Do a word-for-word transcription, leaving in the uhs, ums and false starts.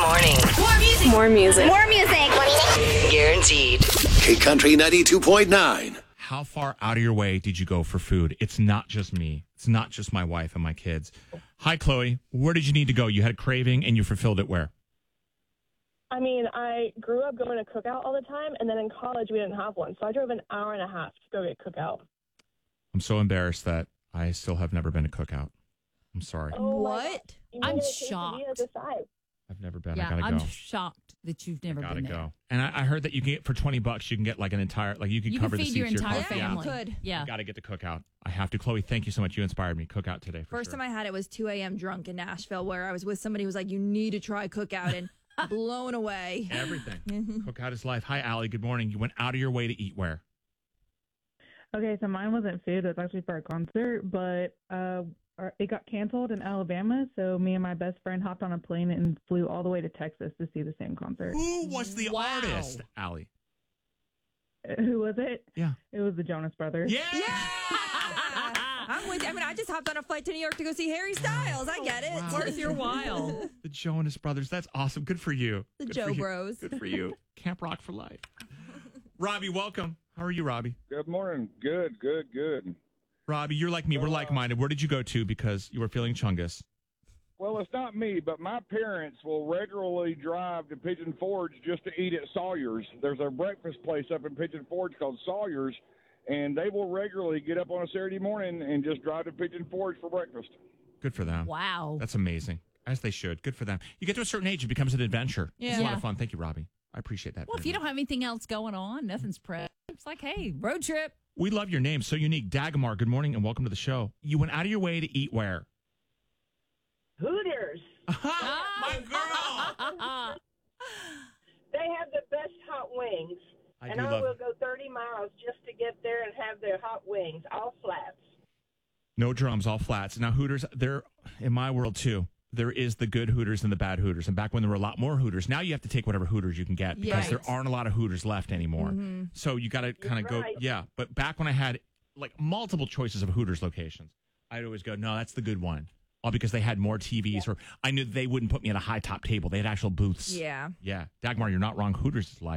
morning. More music. More music. More music. Guaranteed. K Country ninety-two point nine. How far out of your way did you go for food? It's not just me. It's not just my wife and my kids. Hi, Chloe. Where did you need to go? You had a craving and you fulfilled it where? I mean, I grew up going to Cookout all the time, and then in college we didn't have one. So I drove an hour and a half to go get Cookout. I'm so embarrassed that I still have never been to Cookout. I'm sorry. Oh, What? I'm shocked. I've never been. Yeah, I gotta I'm go. shocked that you've never I gotta been there. go. And I, I heard that you can get for twenty bucks. You can get like an entire like you can You cover can the feed seats your of your entire car. family. Yeah. Could. Yeah. I gotta get the Cookout. I have to. Chloe, thank you so much. You inspired me. Cookout today. For First sure. time I had it was two a.m. drunk in Nashville, where I was with somebody who was like, "You need to try Cookout," and blown away. Everything. Cookout is life. Hi, Allie. Good morning. You went out of your way to eat where? Okay, so mine wasn't food. It was actually for a concert, but uh, our- it got canceled in Alabama. So me and my best friend hopped on a plane and flew all the way to Texas to see the same concert. Who was the Wow. artist, Allie? Uh, Who was it? Yeah. It was the Jonas Brothers. Yeah. I'm with. I mean, I just hopped on a flight to New York to go see Harry Styles. I get it. Wow. Worth your while. The Jonas Brothers. That's awesome. Good for you. The Good Joe for you. Bros. Good for you. Camp Rock for life. Robbie, welcome. How are you, Robbie? Good morning. Good, good, good. Robbie, you're like me. We're Uh, like-minded. Where did you go to because you were feeling chungus? Well, it's not me, but my parents will regularly drive to Pigeon Forge just to eat at Sawyer's. There's a breakfast place up in Pigeon Forge called Sawyer's, and they will regularly get up on a Saturday morning and just drive to Pigeon Forge for breakfast. Good for them. Wow. That's amazing. As they should. Good for them. You get to a certain age, it becomes an adventure. It's a Yeah. lot of fun. Thank you, Robbie. I appreciate that. Well, very if you much. don't have anything else going on, nothing's prep. It's like, hey, road trip. We love your name. So unique. Dagmar, good morning and welcome to the show. You went out of your way to eat where? Hooters. My girl. They have the best hot wings. I and do I love will go thirty miles just to get there and have their hot wings, all flats. No drums, all flats. Now, Hooters, they're in my world too. There is the good Hooters and the bad Hooters. And back when there were a lot more Hooters, now you have to take whatever Hooters you can get because Right. there aren't a lot of Hooters left anymore. Mhm. So you got to kind of go, right. yeah. But back when I had like multiple choices of Hooters locations, I'd always go, no, that's the good one. All because they had more T Vs or I knew they wouldn't put me at a high top table. They had actual booths. Yeah. Yeah. Dagmar, you're not wrong. Hooters is life.